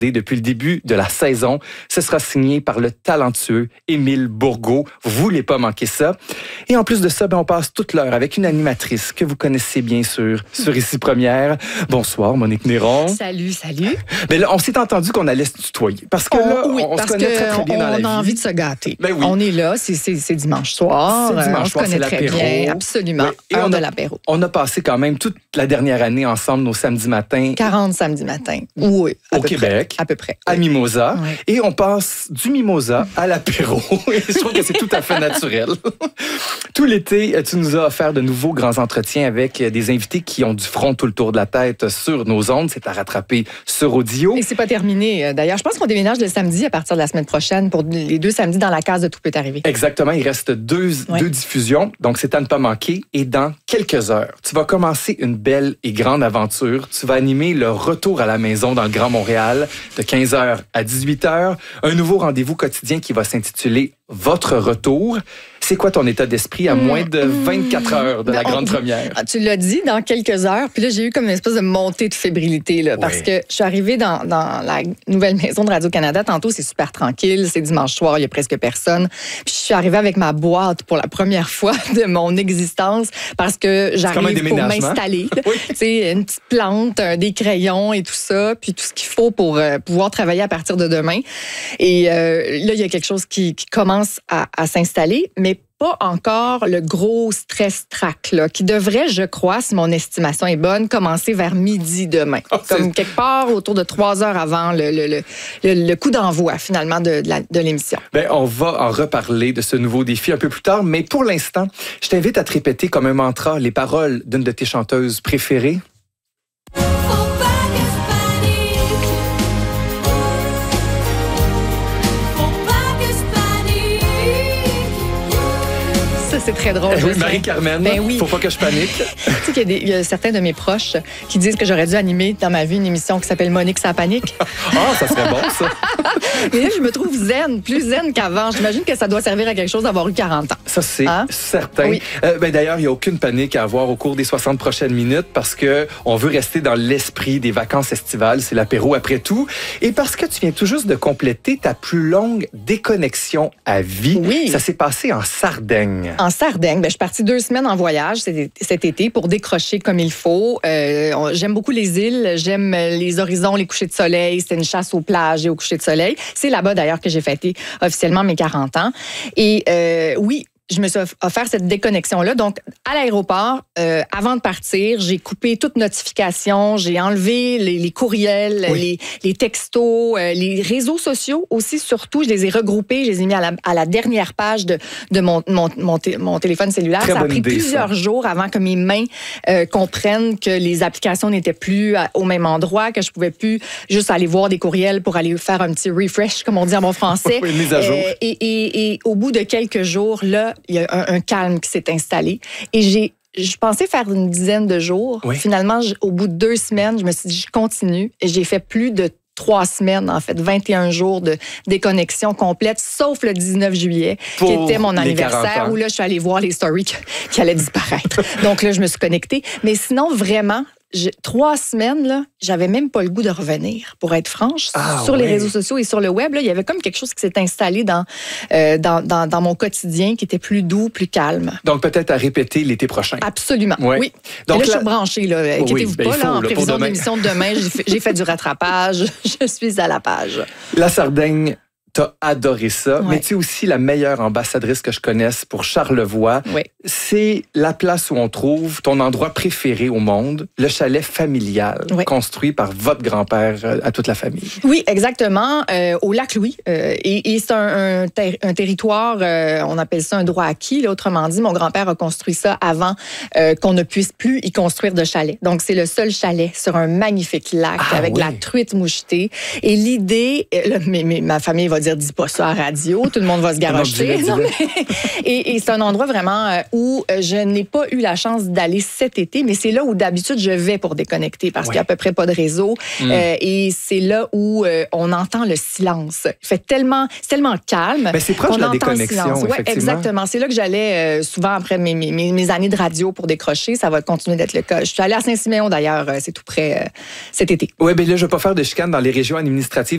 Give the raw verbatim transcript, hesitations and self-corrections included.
Depuis le début de la saison, ce sera signé par le talentueux Émile Bourgault. Vous voulez pas manquer ça. Et en plus de ça, ben, on passe toute l'heure avec une animatrice que vous connaissez bien sûr sur Ici Première. Bonsoir, Monique Néron. Salut, salut. Mais là, on s'est entendu qu'on allait se tutoyer. Parce que là, on, oui, on, on parce se connaît très, très bien on, dans la on vie. a envie de se gâter. Ben oui. On est là, c'est, c'est, c'est dimanche soir. C'est dimanche on soir, se connaît c'est très l'apéro. bien, absolument. Oui. Et Heure on de a, l'apéro. On a passé quand même toute la dernière année ensemble, nos samedis matins. quarante samedis matins. Oui, à au peu Québec. Près, à peu près. À Mimosa. Oui. Et on passe du mimosa à l'apéro. Je trouve que c'est tout à fait naturel. Tout l'été, tu nous as offert de nouveaux grands entretiens avec des invités qui ont du front tout le tour de la tête sur nos ondes. C'est à rattraper sur audio. Et c'est pas terminé. D'ailleurs, je pense qu'on déménage le samedi à partir de la semaine prochaine pour les deux samedis dans la case de Tout peut arriver. Exactement. Il reste deux, ouais. deux diffusions. Donc, c'est à ne pas manquer. Et dans quelques heures, tu vas commencer une belle et grande aventure. Tu vas animer le retour à la maison dans le Grand Montréal de quinze heures à dix-huit heures. Un nouveau rendez-vous quotidien qui va s'intituler Votre retour. C'est quoi ton état d'esprit à mmh, moins de vingt-quatre heures de la grande on, première? Tu l'as dit, dans quelques heures. Puis là, j'ai eu comme une espèce de montée de fébrilité. Là, parce oui. que je suis arrivée dans, dans la nouvelle maison de Radio-Canada. Tantôt, c'est super tranquille. C'est dimanche soir, il n'y a presque personne. Puis je suis arrivée avec ma boîte pour la première fois de mon existence parce que j'arrive pour m'installer. Oui. Tu sais, une petite plante, des crayons et tout ça. Puis tout ce qu'il faut pour euh, pouvoir travailler à partir de demain. Et euh, là, il y a quelque chose qui, qui commence à, à s'installer. Mais pas encore le gros stress-track, là, qui devrait, je crois, si mon estimation est bonne, commencer vers midi demain. Oh, comme c'est... quelque part autour de trois heures avant le, le, le, le, le coup d'envoi, finalement, de, de, la, de l'émission. Bien, on va en reparler de ce nouveau défi un peu plus tard, mais pour l'instant, je t'invite à te répéter comme un mantra les paroles d'une de tes chanteuses préférées. C'est très drôle. Oui, Marie-Carmen, ben oui. Faut pas que je panique. Tu sais qu'il y a, des, il y a certains de mes proches qui disent que j'aurais dû animer dans ma vie une émission qui s'appelle Monique ça panique. Ah, ça serait bon, ça. Mais là, je me trouve zen, plus zen qu'avant. J'imagine que ça doit servir à quelque chose d'avoir eu quarante ans. Ça, c'est hein? certain. Oui. Euh, ben, d'ailleurs, il n'y a aucune panique à avoir au cours des soixante prochaines minutes parce qu'on veut rester dans l'esprit des vacances estivales. C'est l'apéro après tout. Et parce que tu viens tout juste de compléter ta plus longue déconnexion à vie. Oui. Ça s'est passé en Sardaigne. En Sardaigne, ben, je suis partie deux semaines en voyage cet été pour décrocher comme il faut. Euh, j'aime beaucoup les îles, j'aime les horizons, les couchers de soleil. C'était une chasse aux plages et aux couchers de soleil. C'est là-bas d'ailleurs que j'ai fêté officiellement mes quarante ans. Et euh, oui, je me suis offert cette déconnexion-là. Donc, à l'aéroport, euh, avant de partir, j'ai coupé toute notification, j'ai enlevé les, les courriels, oui. les, les textos, euh, les réseaux sociaux aussi, surtout. Je les ai regroupés, je les ai mis à la, à la dernière page de, de mon, mon, mon, t- mon téléphone cellulaire. Très ça a pris idée, plusieurs ça. jours avant que mes mains euh, comprennent que les applications n'étaient plus à, au même endroit, que je pouvais plus juste aller voir des courriels pour aller faire un petit refresh, comme on dit en bon français. Oui, mise à jour. Euh, et, et, et au bout de quelques jours, là, il y a un, un calme qui s'est installé. Et j'ai, je pensais faire une dizaine de jours. Oui. Finalement, je, au bout de deux semaines, je me suis dit, je continue. Et j'ai fait plus de trois semaines, en fait, vingt et un jours de déconnexion complète, sauf le dix-neuf juillet, Pour qui était mon anniversaire, où là, je suis allée voir les stories qui, qui allaient disparaître. Donc là, je me suis connectée. Mais sinon, vraiment, je, trois semaines, là, j'avais même pas le goût de revenir, pour être franche. Ah, sur ouais. les réseaux sociaux et sur le web, là, il y avait comme quelque chose qui s'est installé dans, euh, dans, dans, dans mon quotidien qui était plus doux, plus calme. Donc, peut-être à répéter l'été prochain. Absolument, ouais. oui. Donc, là, la... je suis branchée, là. Inquiétez-vous oui, ben, pas, faut, là, en là, prévision de l'émission de demain, j'ai fait, j'ai fait du rattrapage. Je suis à la page. La Sardaigne, t'as adoré ça, ouais. mais tu es aussi la meilleure ambassadrice que je connaisse pour Charlevoix. Oui. C'est la place où on trouve ton endroit préféré au monde, le chalet familial, oui. construit par votre grand-père à toute la famille. Oui, exactement, euh, au Lac-Louis. Euh, et, et c'est un, un, ter- un territoire, euh, on appelle ça un droit acquis. Là, autrement dit, mon grand-père a construit ça avant euh, qu'on ne puisse plus y construire de chalet. Donc, c'est le seul chalet sur un magnifique lac ah, avec oui. la truite mouchetée. Et l'idée, là, mais, mais, ma famille va dire, dis pas ça à radio, tout le monde va se garrocher. Non, mais... et, et c'est un endroit vraiment euh, où je n'ai pas eu la chance d'aller cet été, mais c'est là où d'habitude je vais pour déconnecter parce ouais. qu'il n'y a à peu près pas de réseau. Mm. Euh, et c'est là où euh, on entend le silence. Il fait tellement, c'est tellement calme. Ben, c'est proche de la déconnexion, ouais, exactement. C'est là que j'allais euh, souvent après mes, mes, mes années de radio pour décrocher. Ça va continuer d'être le cas. Je suis allée à Saint-Siméon d'ailleurs, c'est tout près euh, cet été. Oui, bien là, je ne vais pas faire de chicane dans les régions administratives